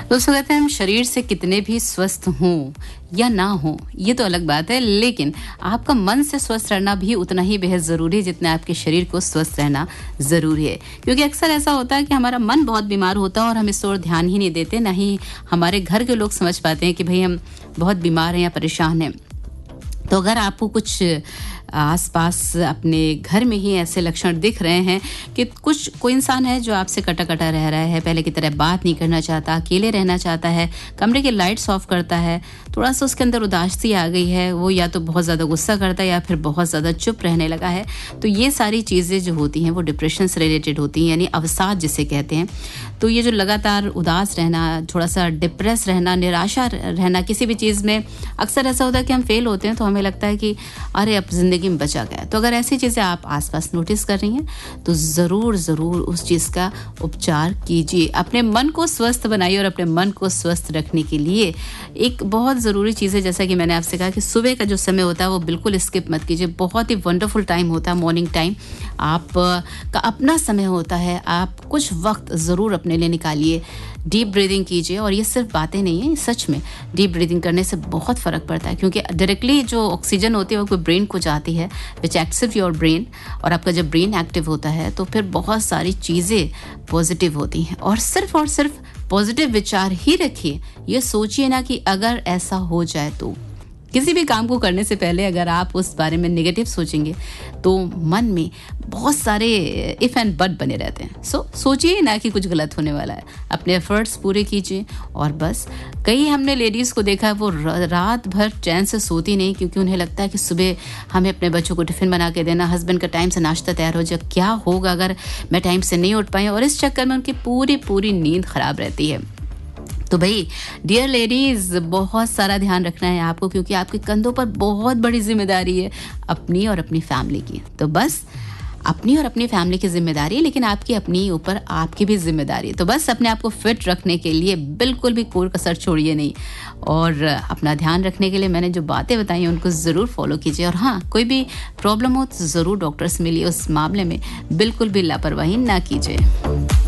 दोस्तों कहते हैं हम शरीर से कितने भी स्वस्थ हों या ना हो ये तो अलग बात है, लेकिन आपका मन से स्वस्थ रहना भी उतना ही बेहद ज़रूरी है जितना आपके शरीर को स्वस्थ रहना ज़रूरी है। क्योंकि अक्सर ऐसा होता है कि हमारा मन बहुत बीमार होता है और हम इस ओर ध्यान ही नहीं देते, ना ही हमारे घर के लोग समझ पाते हैं कि भाई हम बहुत बीमार हैं या परेशान हैं। तो अगर आपको कुछ आसपास अपने घर में ही ऐसे लक्षण दिख रहे हैं कि कोई इंसान है जो आपसे कटा-कटा रह रहा है, पहले की तरह बात नहीं करना चाहता, अकेले रहना चाहता है, कमरे की लाइट्स ऑफ करता है, थोड़ा-सा उसके अंदर उदासी आ गई है, वो या तो बहुत ज़्यादा गुस्सा करता है या फिर बहुत ज़्यादा चुप रहने लगा है, तो ये सारी चीज़ें जो होती हैं वो डिप्रेशन से रिलेटेड होती हैं, यानी अवसाद जिसे कहते हैं। तो ये जो लगातार उदास रहना, थोड़ा-सा डिप्रेस रहना, निराशा रहना किसी भी चीज़ में, अक्सर ऐसा होता है कि हम फेल होते हैं तो हमें लगता है कि अरे अब ज़िंदगी में बचा गया। तो अगर ऐसी चीज़ें आप आसपास नोटिस कर रही हैं तो ज़रूर उस चीज़ का उपचार कीजिए। अपने मन को स्वस्थ बनाइए और अपने मन को स्वस्थ रखने के लिए एक बहुत ज़रूरी चीज़ है, जैसा कि मैंने आपसे कहा कि सुबह का जो समय होता है वो बिल्कुल स्किप मत कीजिए। बहुत ही वंडरफुल टाइम होता है मॉर्निंग टाइम, आप का अपना समय होता है, आप कुछ वक्त ज़रूर अपने लिए निकालिए, डीप ब्रीदिंग कीजिए। और ये सिर्फ बातें नहीं हैं, सच में डीप ब्रीदिंग करने से बहुत फ़र्क पड़ता है, क्योंकि डायरेक्टली जो ऑक्सीजन होती है वो ब्रेन को जाती है, विच एक्टिव योर ब्रेन। और आपका जब ब्रेन एक्टिव होता है तो फिर बहुत सारी चीज़ें पॉजिटिव होती हैं। और सिर्फ पॉजिटिव विचार ही रखिए। ये सोचिए ना कि अगर ऐसा हो जाए तो। किसी भी काम को करने से पहले अगर आप उस बारे में नेगेटिव सोचेंगे तो मन में बहुत सारे इफ़ एंड बट बने रहते हैं। सोचिए ना कि कुछ गलत होने वाला है, अपने एफर्ट्स पूरे कीजिए। और बस कई हमने लेडीज़ को देखा है वो रात भर चैन से सोती नहीं, क्योंकि उन्हें लगता है कि सुबह हमें अपने बच्चों को टिफ़िन बना के देना, हस्बैंड का टाइम से नाश्ता तैयार हो जाए, क्या होगा अगर मैं टाइम से नहीं उठ पाई। और इस चक्कर में उनकी पूरी नींद ख़राब रहती है। तो भाई डियर लेडीज़, बहुत सारा ध्यान रखना है आपको, क्योंकि आपके कंधों पर बहुत बड़ी जिम्मेदारी है अपनी और अपनी फैमिली की। तो बस अपनी और अपनी फैमिली की जिम्मेदारी है, लेकिन आपकी अपनी ऊपर आपकी भी जिम्मेदारी है। तो बस अपने आप को फिट रखने के लिए बिल्कुल भी कोई कसर छोड़िए नहीं, और अपना ध्यान रखने के लिए मैंने जो बातें बताई हैं उनको ज़रूर फॉलो कीजिए। और हाँ, कोई भी प्रॉब्लम हो तो ज़रूर डॉक्टर से मिलिए, उस मामले में बिल्कुल भी लापरवाही ना कीजिए।